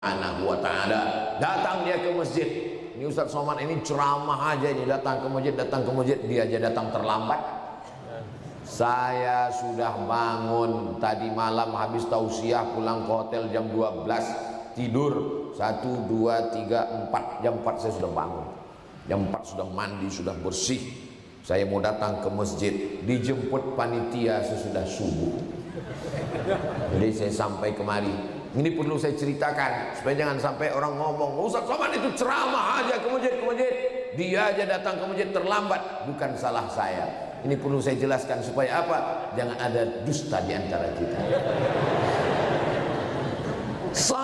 Subhanahu wa ta'ala. Datang dia ke masjid. Ini Ustaz Somad ini ceramah aja ini, datang ke masjid, dia aja datang terlambat. Saya sudah bangun tadi malam habis tausiah, pulang ke hotel jam 12, tidur 1, 2, 3, 4, jam 4 saya sudah bangun. Jam 4 sudah mandi, sudah bersih. Saya mau datang ke masjid, dijemput panitia sesudah subuh. Jadi saya sampai kemari. Ini perlu saya ceritakan supaya jangan sampai orang ngomong Ustaz Somad itu ceramah aja ke masjid. Dia aja datang ke masjid terlambat. Bukan salah saya. Ini perlu saya jelaskan supaya apa? Jangan ada dusta di antara kita.